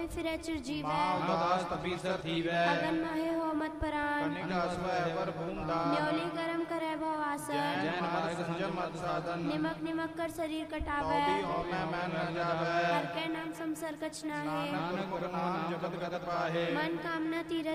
फिरे चिरजीवै उदास तपीसर थीवै अगन माहे हो मत परान कनिका स्वै पर भूमदान न्योली गरम करे भवासन जैन मार्ग संजम मत साधन निमक निमक कर शरीर कटावे मैं न जावे हर के नाम संसर कछना है नानक नाम जपत गत पाहे मन कामना तीरथ